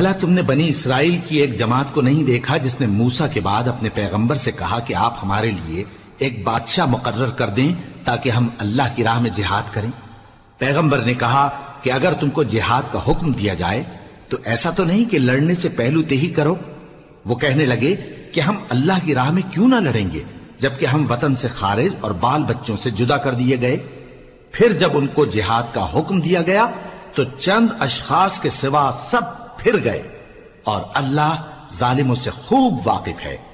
भला तुमने बनी इसराइल की एक जमात को नहीं देखा जिसने मूसा के बाद अपने पैगंबर से कहा कि आप हमारे लिए एक बादशाह मुकर्रर कर दें ताकि हम अल्लाह की राह में जिहाद करें। पैगंबर ने कहा कि अगर तुमको जिहाद का हुक्म दिया जाए तो ऐसा तो नहीं कि लड़ने से पहलू तेही करो। वो कहने लगे कि हम अल्लाह की राह में क्यों ना लड़ेंगे जबकि हम वतन से खारिज और बाल बच्चों से जुदा कर दिए गए। फिर जब उनको जिहाद का हुक्म दिया गया तो चंद अशखास के सिवा सब फिर गए और अल्लाह जालिमों से खूब वाकिफ है।